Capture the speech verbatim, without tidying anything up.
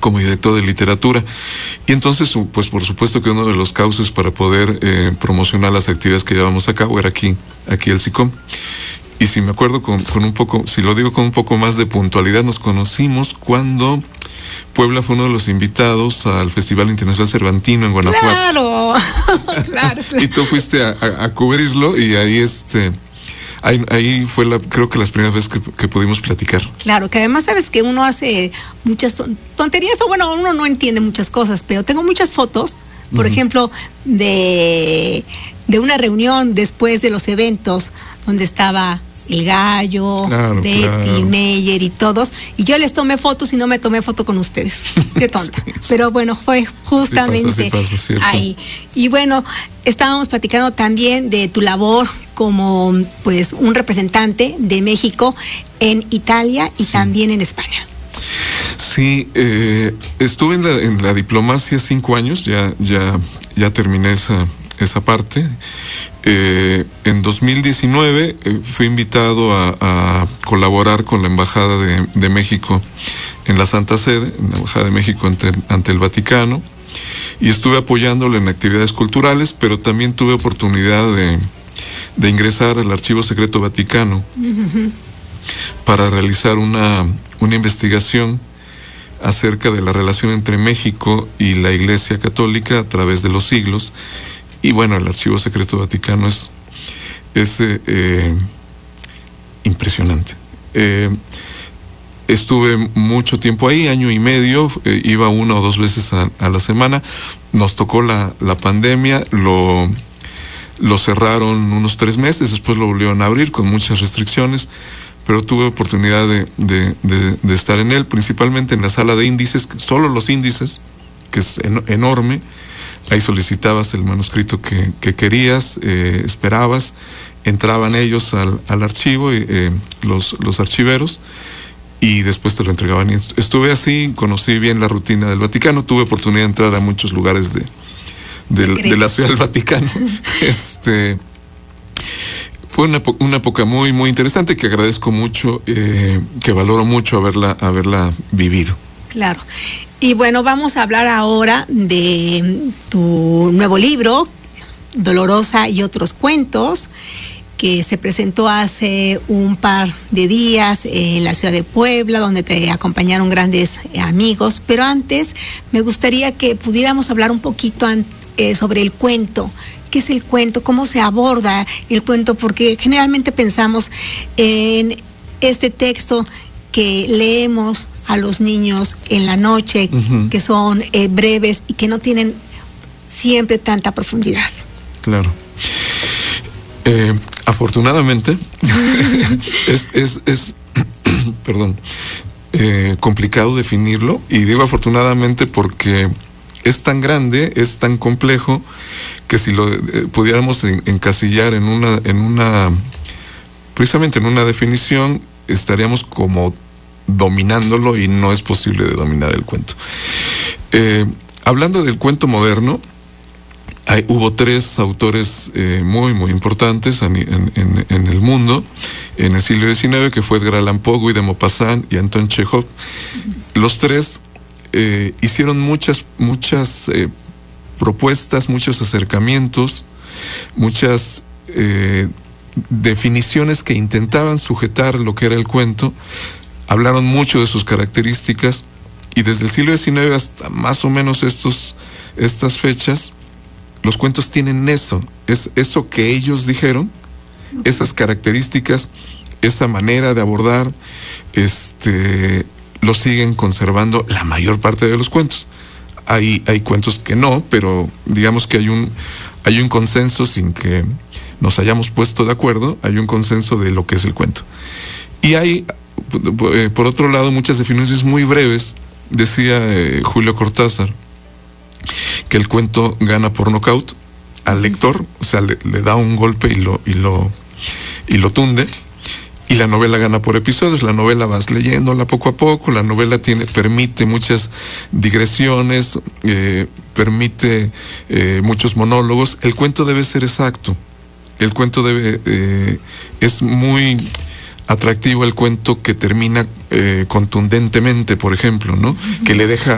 como director de literatura. Y entonces, pues por supuesto que uno de los cauces para poder eh, promocionar las actividades que llevamos a cabo era aquí, aquí el SICOM. Y si me acuerdo con, con un poco, si lo digo con un poco más de puntualidad, nos conocimos cuando Puebla fue uno de los invitados al Festival Internacional Cervantino en Guanajuato. ¡Claro! claro, claro. Y tú fuiste a, a, a cubrirlo y ahí este... Ahí, ahí fue la, creo que las primeras veces que, que pudimos platicar. Claro, que además sabes que uno hace muchas tonterías, o bueno, uno no entiende muchas cosas, pero tengo muchas fotos, por uh-huh. ejemplo, de, de una reunión después de los eventos, donde estaba El Gallo, claro, Betty, claro. Meyer y todos, y yo les tomé fotos y no me tomé foto con ustedes. Qué tonta. Sí, sí. Pero bueno, fue justamente sí pasa, sí pasa, ahí. Y bueno, estábamos platicando también de tu labor como pues un representante de México en Italia y sí. también en España. Sí, eh, estuve en la, en la diplomacia cinco años, ya, ya, ya terminé esa, esa parte. Eh, en dos mil diecinueve eh, fui invitado a, a colaborar con la Embajada de, de México en la Santa Sede, en la Embajada de México ante, ante el Vaticano, y estuve apoyándolo en actividades culturales, pero también tuve oportunidad de de ingresar al Archivo Secreto Vaticano uh-huh. para realizar una, una investigación acerca de la relación entre México y la Iglesia Católica a través de los siglos. Y bueno, el Archivo Secreto Vaticano es, es eh, eh, impresionante. Eh, estuve mucho tiempo ahí, año y medio, eh, iba una o dos veces a, a la semana. Nos tocó la, la pandemia, lo... Lo cerraron unos tres meses, después lo volvieron a abrir con muchas restricciones, pero tuve oportunidad de, de, de, de estar en él, principalmente en la sala de índices, solo los índices, que es en, enorme. Ahí solicitabas el manuscrito que, que querías, eh, esperabas, entraban ellos al, al archivo, eh, los, los archiveros, y después te lo entregaban. Estuve así, conocí bien la rutina del Vaticano, tuve oportunidad de entrar a muchos lugares de De, de la Ciudad del Vaticano. este fue una, una época muy muy interesante que agradezco mucho, eh, que valoro mucho haberla haberla vivido. Claro. Y bueno, vamos a hablar ahora de tu nuevo libro, Dolorosa y otros cuentos, que se presentó hace un par de días en la ciudad de Puebla, donde te acompañaron grandes amigos. Pero antes me gustaría que pudiéramos hablar un poquito antes Eh, sobre el cuento. ¿Qué es el cuento? ¿Cómo se aborda el cuento? Porque generalmente pensamos en este texto que leemos a los niños en la noche, uh-huh. que son eh, breves y que no tienen siempre tanta profundidad. Claro. Eh, afortunadamente, es, es, es perdón, eh, complicado definirlo, y digo afortunadamente porque es tan grande, es tan complejo, que si lo eh, pudiéramos en, encasillar en una, en una, precisamente en una definición, estaríamos como dominándolo, y no es posible de dominar el cuento. Eh, hablando del cuento moderno, hay, hubo tres autores eh, muy, muy importantes en, en, en el mundo, en el siglo diecinueve, que fue Edgar Allan Poe, Guy de Maupassant y Anton Chekhov. Los tres Eh, hicieron muchas, muchas eh, propuestas, muchos acercamientos, muchas eh, definiciones que intentaban sujetar lo que era el cuento. Hablaron mucho de sus características, y desde el siglo diecinueve hasta más o menos estos, estas fechas, los cuentos tienen eso, es eso que ellos dijeron, esas características, esa manera de abordar, este... lo siguen conservando la mayor parte de los cuentos. Hay, hay cuentos que no, pero digamos que hay un, hay un consenso, sin que nos hayamos puesto de acuerdo, hay un consenso de lo que es el cuento. Y hay, por otro lado, muchas definiciones muy breves. Decía eh, Julio Cortázar que el cuento gana por nocaut al lector, o sea, le, le da un golpe y lo, y lo, y lo tunde. Y la novela gana por episodios. La novela vas leyéndola poco a poco. La novela tiene, permite muchas digresiones, eh, permite eh, muchos monólogos. El cuento debe ser exacto. El cuento debe, eh, es muy atractivo el cuento que termina eh, contundentemente, por ejemplo, ¿no? Uh-huh. Que le deja